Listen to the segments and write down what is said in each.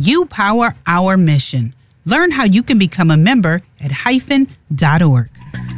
You power our mission. Learn how you can become a member at hyphen.org.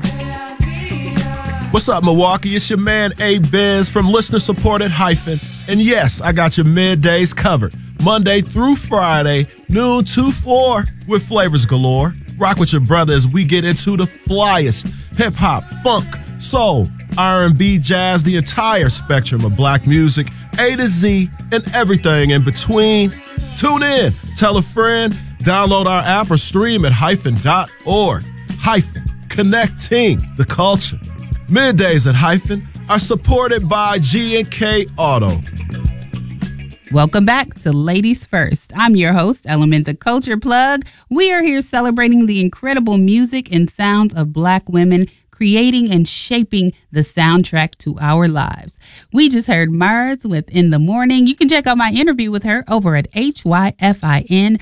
What's up, Milwaukee? It's your man, A-Biz from Listener Support at Hyphen. And yes, I got your middays covered. Monday through Friday, noon to 4 with flavors galore. Rock with your brother as we get into the flyest hip-hop, funk, soul, R&B, jazz, the entire spectrum of black music, A to Z, and everything in between. Tune in, tell a friend, download our app or stream at hyphen.org. Hyphen, connecting the culture. Middays at Hyphen are supported by G&K Auto. Welcome back to Ladies First. I'm your host, Element the Culture Plug. We are here celebrating the incredible music and sounds of Black women, creating and shaping the soundtrack to our lives. We just heard Mars with In the Morning. You can check out my interview with her over at hyfin.org.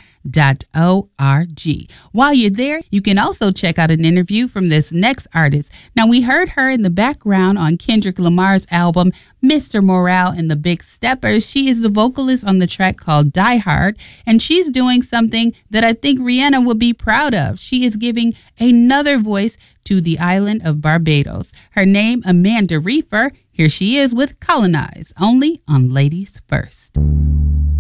While you're there, you can also check out an interview from this next artist. Now, we heard her in the background on Kendrick Lamar's album, Mr. Morale and the Big Steppers. She is the vocalist on the track called Die Hard, and she's doing something that I think Rihanna would be proud of. She is giving another voice to the island of Barbados. Her name, Amanda Reefer. Here she is with Colonize, only on Ladies First.